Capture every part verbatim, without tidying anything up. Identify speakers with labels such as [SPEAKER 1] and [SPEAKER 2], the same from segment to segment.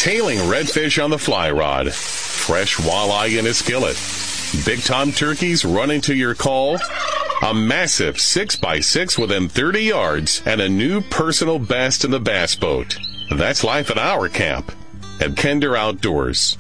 [SPEAKER 1] Tailing redfish on the fly rod, fresh walleye in a skillet, big-time turkeys running to your call, a massive six by six within thirty yards, and a new personal best in the bass boat. That's life at our camp at Kinder Outdoors.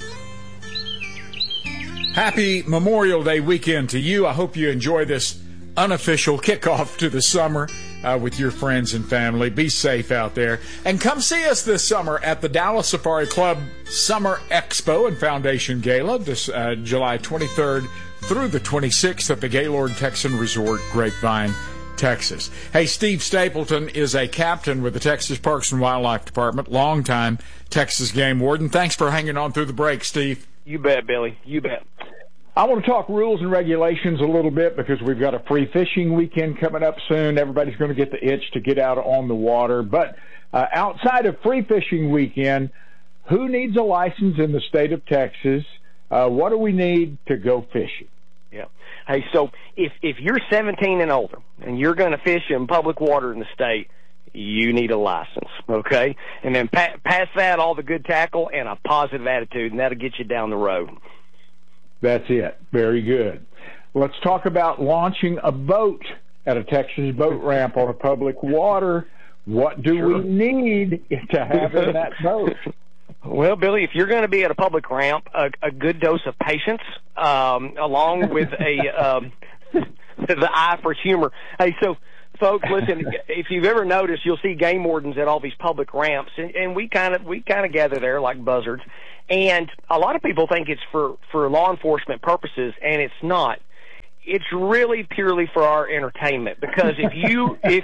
[SPEAKER 2] Happy Memorial Day weekend to you. I hope you enjoy this unofficial kickoff to the summer uh, with your friends and family. Be safe out there. And come see us this summer at the Dallas Safari Club Summer Expo and Foundation Gala this uh, July twenty-third through the twenty-sixth at the Gaylord Texan Resort, Grapevine, Texas. Hey, Steve Stapleton is a captain with the Texas Parks and Wildlife Department, longtime Texas game warden. Thanks for hanging on through the break, Steve.
[SPEAKER 3] You bet, Billy. You bet.
[SPEAKER 2] I want to talk rules and regulations a little bit because we've got a free fishing weekend coming up soon. Everybody's going to get the itch to get out on the water. But uh, outside of free fishing weekend, who needs a license in the state of Texas? Uh, what do we need to go fishing?
[SPEAKER 3] Yeah. Hey, so if if you're seventeen and older and you're going to fish in public water in the state, you need a license, okay? And then pa- pass that, all the good tackle, and a positive attitude, and that'll get you down the road.
[SPEAKER 2] That's it. Very good. Let's talk about launching a boat at a Texas boat ramp on a public water. What do sure. we need to have in that boat?
[SPEAKER 3] Well, Billy, if you're going to be at a public ramp, a, a good dose of patience, um, along with a um, the eye for humor. Hey, so folks, listen. If you've ever noticed, you'll see game wardens at all these public ramps, and, and we kind of we kind of gather there like buzzards. And a lot of people think it's for, for law enforcement purposes, and it's not. It's really purely for our entertainment. Because if you if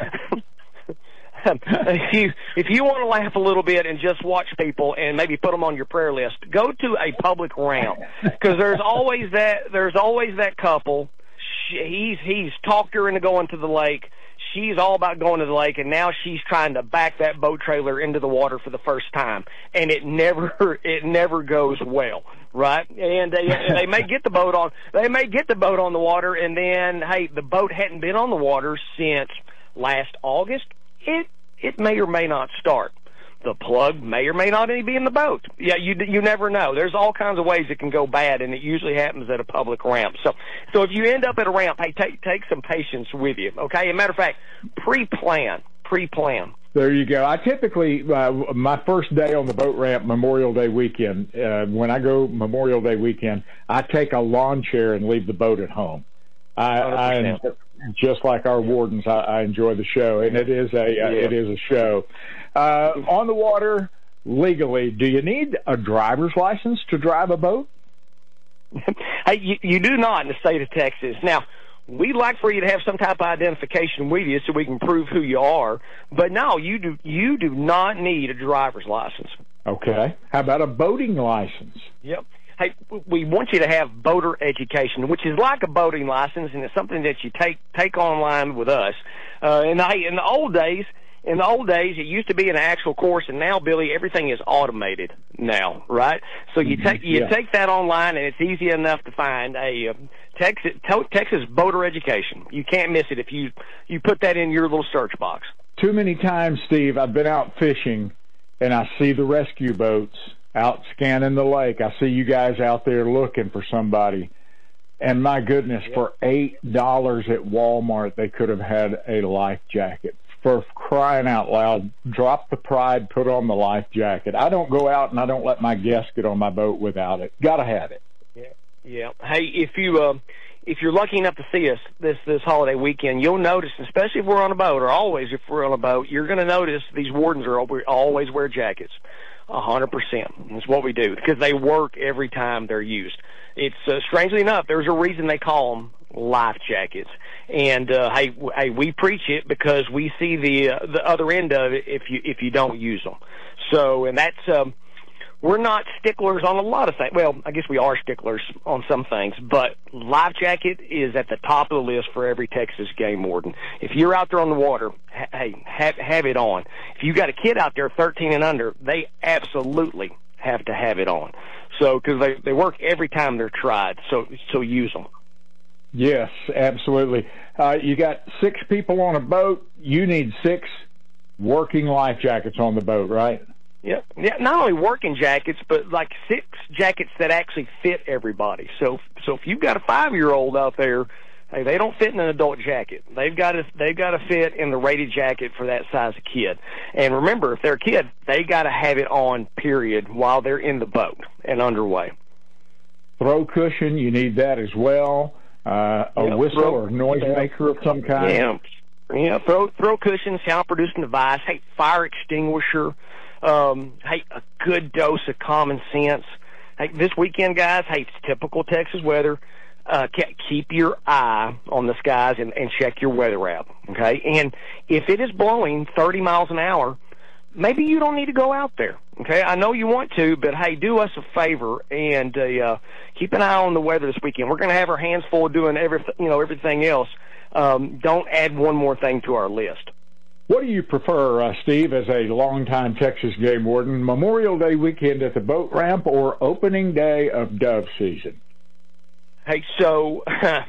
[SPEAKER 3] if you if you want to laugh a little bit and just watch people and maybe put them on your prayer list, go to a public ramp, because there's always that there's always that couple. He's he's talked her into going to the lake. She's all about going to the lake, and now she's trying to back that boat trailer into the water for the first time, and it never it never goes well, right? And they they may get the boat on they may get the boat on the water, and then hey, the boat hadn't been on the water since last August. It it may or may not start. The plug may or may not even be in the boat. Yeah, you you never know. There's all kinds of ways it can go bad, and it usually happens at a public ramp. So, so if you end up at a ramp, hey, take take some patience with you, okay? As a matter of fact, pre-plan, pre-plan.
[SPEAKER 2] There you go. I typically, uh, my first day on the boat ramp, Memorial Day weekend, uh, when I go Memorial Day weekend, I take a lawn chair and leave the boat at home. I, I just like our wardens, I, I enjoy the show, and it is a uh,
[SPEAKER 3] yeah.
[SPEAKER 2] it is a show. Uh, on the water, legally, do you need a driver's license to drive a boat?
[SPEAKER 3] Hey, you, you do not in the state of Texas. Now, we'd like for you to have some type of identification with you so we can prove who you are. But no, you do you do not need a driver's license.
[SPEAKER 2] Okay. How about a boating license?
[SPEAKER 3] Yep. Hey, we want you to have boater education, which is like a boating license, and it's something that you take take online with us. Uh, and hey, in the old days, in the old days, it used to be an actual course, and now, Billy, everything is automated now, right? So you take you
[SPEAKER 2] yeah.
[SPEAKER 3] take that online, and it's easy enough to find a uh, Texas Texas boater education. You can't miss it if you you put that in your little search box.
[SPEAKER 2] Too many times, Steve, I've been out fishing, and I see the rescue boats out scanning the lake. I see you guys out there looking for somebody. And my goodness, yep. for eight dollars at Walmart, they could have had a life jacket. For crying out loud, drop the pride, put on the life jacket. I don't go out and I don't let my guests get on my boat without it. Gotta have it.
[SPEAKER 3] Yeah, yeah. Hey, if you uh, if you're lucky enough to see us this this holiday weekend, you'll notice, especially if we're on a boat, or always if we're on a boat, you're going to notice these wardens are always wear jackets. A hundred percent. That's what we do because they work every time they're used. It's uh, strangely enough, there's a reason they call them life jackets. And uh, hey, w- hey, we preach it because we see the uh, the other end of it if you if you don't use them. So, and that's um, we're not sticklers on a lot of things. Well, I guess we are sticklers on some things, but life jacket is at the top of the list for every Texas game warden. If you're out there on the water, ha- hey, have have it on. If you got a kid out there thirteen and under, they absolutely have to have it on. So, because they they work every time they're tried. So, so use them.
[SPEAKER 2] Yes, absolutely. Uh, you got six people on a boat. You need six working life jackets on the boat, right?
[SPEAKER 3] Yeah, yeah. Not only working jackets, but like six jackets that actually fit everybody. So, so if you've got a five-year-old out there, hey, they don't fit in an adult jacket. They've got to they've got to fit in the rated jacket for that size of kid. And remember, if they're a kid, they got to have it on, period, while they're in the boat and underway.
[SPEAKER 2] Throw cushion, you need that as well. Uh, a
[SPEAKER 3] yeah,
[SPEAKER 2] whistle
[SPEAKER 3] throw,
[SPEAKER 2] or noisemaker of some kind.
[SPEAKER 3] Yeah, yeah. Throw throw cushion, sound-producing device. Hey, fire extinguisher. Um, hey, a good dose of common sense. Hey, this weekend, guys, hey, it's typical Texas weather. Uh, keep your eye on the skies and, and check your weather app, okay? And if it is blowing thirty miles an hour, maybe you don't need to go out there, okay? I know you want to, but, hey, do us a favor and uh, uh, keep an eye on the weather this weekend. We're going to have our hands full doing every, you know, everything else. Um, don't add one more thing to our list.
[SPEAKER 2] What do you prefer, uh, Steve, as a longtime Texas game warden, Memorial Day weekend at the boat ramp or opening day of dove season?
[SPEAKER 3] Hey, so,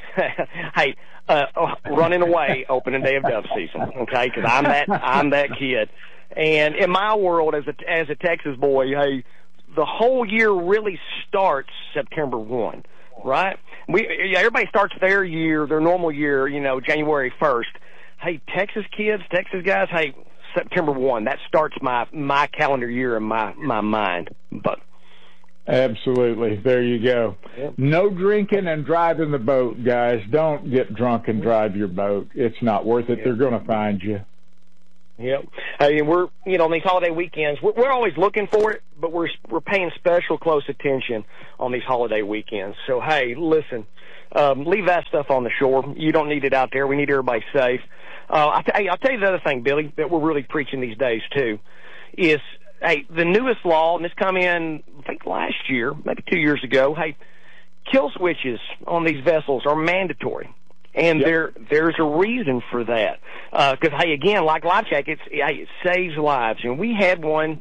[SPEAKER 3] hey, uh, running away opening day of dove season, okay? Because I'm that I'm that kid, and in my world as a as a Texas boy, hey, the whole year really starts September first, right? We yeah, everybody starts their year, their normal year, you know, January first. Hey, Texas kids, Texas guys, hey, September first, that starts my, my calendar year in my, my mind. But
[SPEAKER 2] absolutely. There you go. Yep. No drinking and driving the boat, guys. Don't get drunk and drive your boat. It's not worth it. Yep. They're going to find you.
[SPEAKER 3] Yep. Hey, we're, you know, on these holiday weekends, we're, we're always looking for it, but we're, we're paying special close attention on these holiday weekends. So, hey, listen, um, leave that stuff on the shore. You don't need it out there. We need everybody safe. Uh, I t- I'll tell you the other thing, Billy, that we're really preaching these days, too, is, hey, the newest law, and this come in, I think, last year, maybe two years ago, hey, kill switches on these vessels are mandatory. And yep. there, there's a reason for that. Because, uh, hey, again, like life jackets, hey, it saves lives. And we had one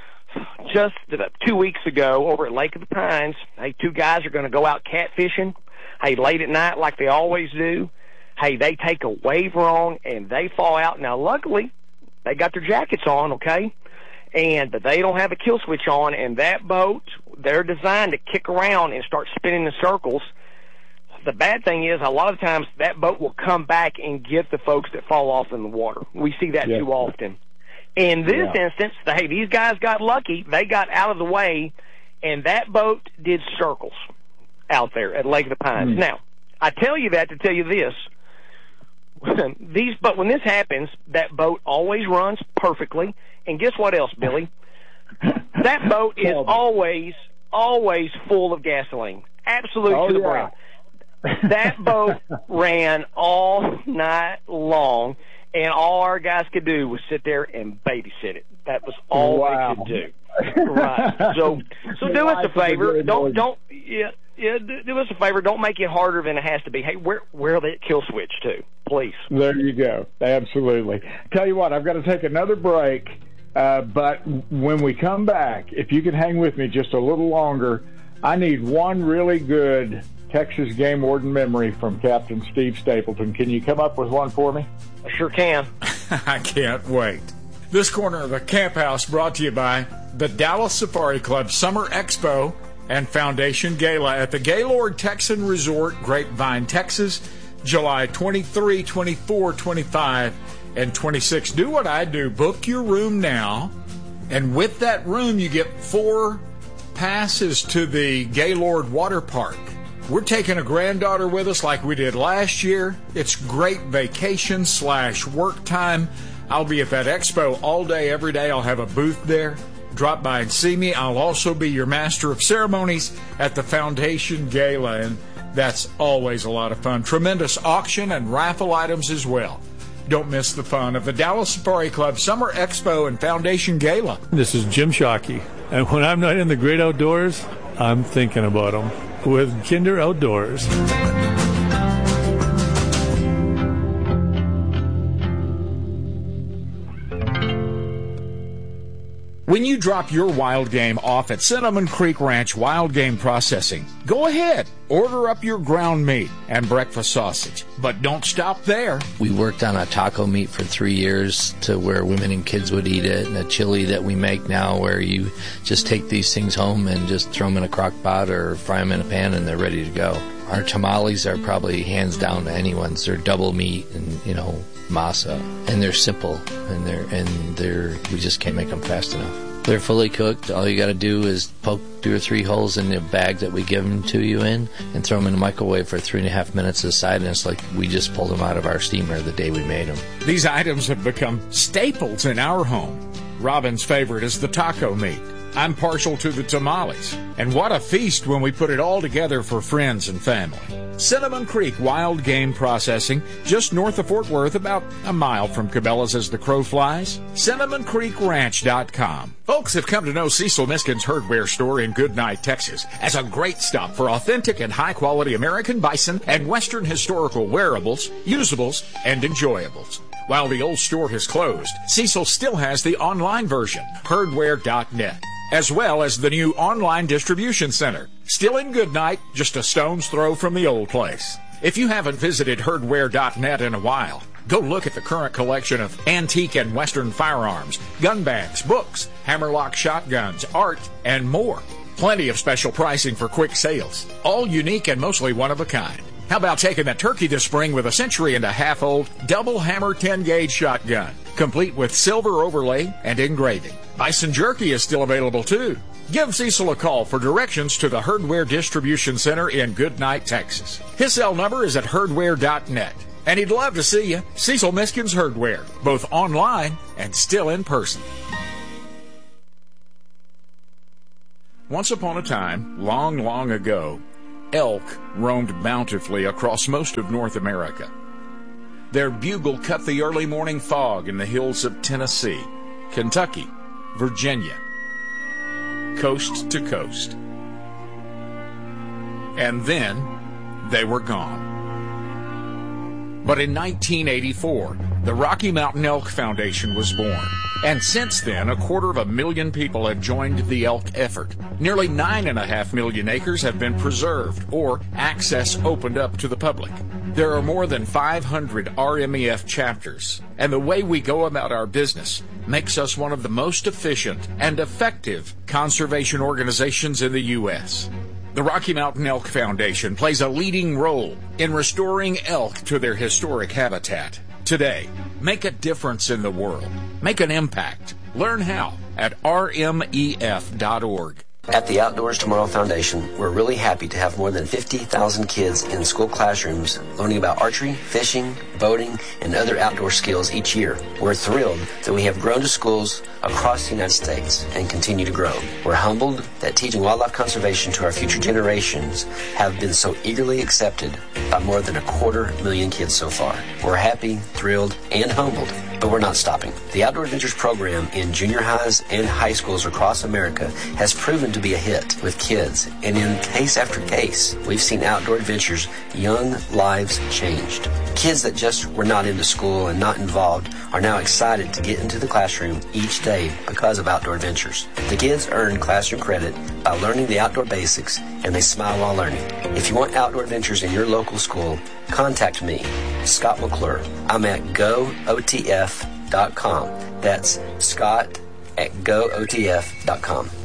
[SPEAKER 3] just about two weeks ago over at Lake of the Pines. Hey, two guys are going to go out catfishing, hey, late at night like they always do. Hey, they take a wave wrong, and they fall out. Now, luckily, they got their jackets on, okay? And but they don't have a kill switch on, and that boat, they're designed to kick around and start spinning in circles. The bad thing is, a lot of times, that boat will come back and get the folks that fall off in the water. We see that yeah. too often. In this yeah. instance, hey, these guys got lucky. They got out of the way, and that boat did circles out there at Lake of the Pines. Mm. Now, I tell you that to tell you this. These, but when this happens, that boat always runs perfectly. And guess what else, Billy? That boat is always, always full of gasoline. Absolute oh, to the
[SPEAKER 2] yeah.
[SPEAKER 3] brim. That boat ran all night long, and all our guys could do was sit there and babysit it. That was all
[SPEAKER 2] wow.
[SPEAKER 3] they could do. Right. So, so do us a favor. Don't, don't, yeah. Yeah, do us a favor. Don't make it harder than it has to be. Hey, where where that kill switch to, please?
[SPEAKER 2] There you go. Absolutely. Tell you what, I've got to take another break, uh, but when we come back, if you can hang with me just a little longer, I need one really good Texas game warden memory from Captain Steve Stapleton. Can you come up with one for me?
[SPEAKER 3] I sure can.
[SPEAKER 2] I can't wait. This corner of the Camp House brought to you by the Dallas Safari Club Summer Expo and Foundation Gala at the Gaylord Texan Resort, Grapevine, Texas, July twenty-third, twenty-fourth, twenty-fifth, and twenty-sixth. Do what I do. Book your room now, and with that room, you get four passes to the Gaylord Water Park. We're taking a granddaughter with us like we did last year. It's great vacation slash work time. I'll be at that expo all day, every day. I'll have a booth there. Drop by and see me. I'll also be your master of ceremonies at the Foundation Gala, and that's always a lot of fun. Tremendous auction and raffle items as well. Don't miss the fun of the Dallas Safari Club Summer Expo and Foundation Gala.
[SPEAKER 4] This is Jim Shockey, and when I'm not in the great outdoors, I'm thinking about them with Kinder Outdoors.
[SPEAKER 2] When you drop your wild game off at Cinnamon Creek Ranch Wild Game Processing, go ahead. Order up your ground meat and breakfast sausage. But don't stop there.
[SPEAKER 5] We worked on a taco meat for three years to where women and kids would eat it, and a chili that we make now where you just take these things home and just throw them in a crock pot or fry them in a pan and they're ready to go. Our tamales are probably hands down to anyone's. They're double meat and, you know, masa, and they're simple, and they're and they're we just can't make them fast enough. They're fully cooked. All you got to do is poke two or three holes in the bag that we give them to you in and throw them in the microwave for three and a half minutes aside, and it's like we just pulled them out of our steamer the day we made them.
[SPEAKER 2] These items have become staples in our home. Robin's favorite is the taco meat. I'm partial to the tamales. And what a feast when we put it all together for friends and family. Cinnamon Creek Wild Game Processing, just north of Fort Worth, about a mile from Cabela's as the crow flies. cinnamon creek ranch dot com. Folks have come to know Cecil Miskin's Herdware store in Goodnight, Texas, as a great stop for authentic and high-quality American bison and Western historical wearables, usables, and enjoyables. While the old store has closed, Cecil still has the online version, herdware dot net, as well as the new online distribution center, still in Goodnight, just a stone's throw from the old place. If you haven't visited herdware dot net in a while, go look at the current collection of antique and Western firearms, gun bags, books, hammerlock shotguns, art, and more. Plenty of special pricing for quick sales, all unique and mostly one of a kind. How about taking that turkey this spring with a century and a half old double hammer ten gauge shotgun, complete with silver overlay and engraving. Bison jerky is still available too. Give Cecil a call for directions to the Herdware Distribution Center in Goodnight, Texas. His cell number is at herdware dot net. And he'd love to see you. Cecil Miskin's Herdware, both online and still in person. Once upon a time, long, long ago, elk roamed bountifully across most of North America. Their bugle cut the early morning fog in the hills of Tennessee, Kentucky, Virginia, coast to coast. And then they were gone. But in nineteen eighty-four, the Rocky Mountain Elk Foundation was born. And since then, a quarter of a million people have joined the elk effort. Nearly nine and a half million acres have been preserved or access opened up to the public. There are more than five hundred R M E F chapters, and the way we go about our business makes us one of the most efficient and effective conservation organizations in the U S The Rocky Mountain Elk Foundation plays a leading role in restoring elk to their historic habitat. Today, make a difference in the world. Make an impact. Learn how at R M E F dot org.
[SPEAKER 6] At the Outdoors Tomorrow Foundation, we're really happy to have more than fifty thousand kids in school classrooms learning about archery, fishing, boating, and other outdoor skills each year. We're thrilled that we have grown to schools across the United States and continue to grow. We're humbled that teaching wildlife conservation to our future generations have been so eagerly accepted by more than a quarter million kids so far. We're happy, thrilled, and humbled, but we're not stopping. The Outdoor Adventures program in junior highs and high schools across America has proven to be a hit with kids, and in case after case, we've seen Outdoor Adventures' young lives changed. Kids that just were not into school and not involved are now excited to get into the classroom each day because of Outdoor Adventures. The kids earn classroom credit by learning the outdoor basics, and they smile while learning. If you want Outdoor Adventures in your local school, contact me, Scott McClure. I'm at go O T F dot com. That's Scott at go O T F dot com.